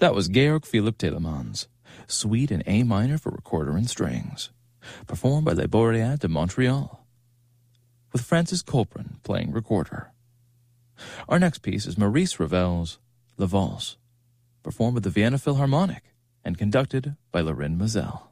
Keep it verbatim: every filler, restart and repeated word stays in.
That was Georg Philipp Telemann, Suite in A minor for recorder and strings, performed by Les Boréas de Montreal, with Francis Colprin playing recorder. Our next piece is Maurice Ravel's La Valse, performed with the Vienna Philharmonic and conducted by Lorin Maazel.